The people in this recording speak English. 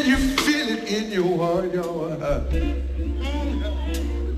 Can you feel it in your heart, y'all?